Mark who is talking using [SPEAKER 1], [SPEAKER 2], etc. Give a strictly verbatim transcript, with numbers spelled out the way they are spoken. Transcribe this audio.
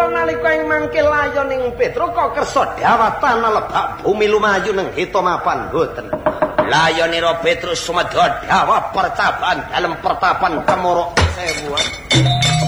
[SPEAKER 1] nalika ing mangke layon ing Petruk kok kersa dawatan lebak bumi lumayu neng hita mapan boten. Layonira Petrus sumedha dawa pertapan dalem pertapan kemoro sewuan.